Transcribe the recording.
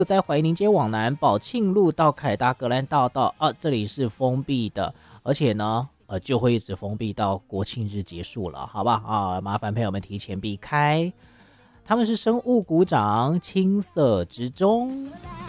在怀宁街往南，宝庆路到凯达格兰大道这里是封闭的，而且呢，就会一直封闭到国庆日结束了，好吧？麻烦朋友们提前避开。他们是生物股长，青色之中。